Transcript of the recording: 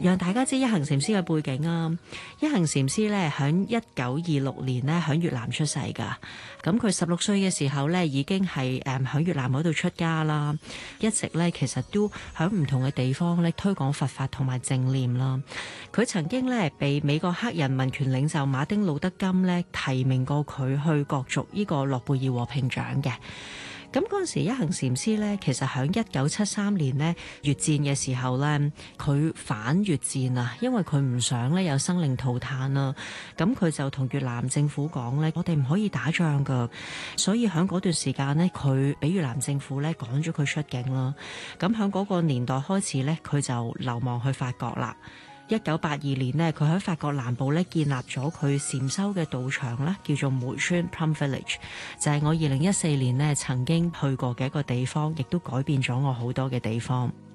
讓大家知一行禪師嘅背景啊。一行禪師咧喺1926年咧喺越南出世噶，咁佢16歲嘅時候咧已經係喺越南嗰度出家啦，一直咧其實都喺唔同嘅地方咧推廣佛法同埋正念啦。佢曾經咧被美國黑人民權領袖馬丁路德金咧提名過佢去角逐呢個諾貝爾和平獎嘅。咁嗰陣時，一行禪師咧，其實喺1973年咧越戰嘅時候咧，佢反越戰啊，因為佢唔想咧有生靈塗炭啊。咁佢就同越南政府講咧，我哋唔可以打仗噶，所以喺嗰段時間咧，佢俾越南政府咧趕咗佢出境啦。咁喺嗰個年代開始咧，佢就流亡去法國啦。1982年呢，佢喺法國南部咧建立咗佢禪修嘅道場啦，叫做梅村 Plum Village， 就係我2014年呢曾經去過嘅一個地方，亦都改變咗我好多嘅地方。